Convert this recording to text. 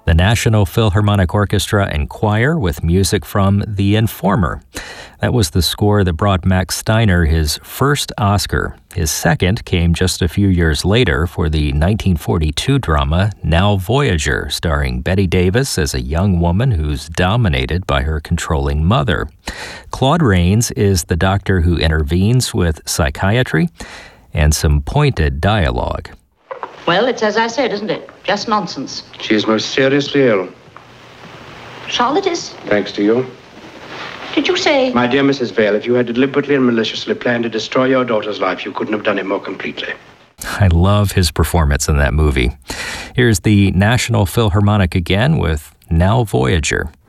The National Philharmonic Orchestra and Choir with music from The Informer. That was the score that brought Max Steiner his first Oscar. His second came just a few years later for the 1942 drama Now Voyager, starring Bette Davis as a young woman who's dominated by her controlling mother. Claude Rains is the doctor who intervenes with psychiatry and some pointed dialogue. Well, it's as I said, isn't it? Just nonsense. She is most seriously ill. Charlotte is? Thanks to you. Did you say? My dear Mrs. Vale, if you had deliberately and maliciously planned to destroy your daughter's life, you couldn't have done it more completely. I love his performance in that movie. Here's the National Philharmonic again with Now Voyager.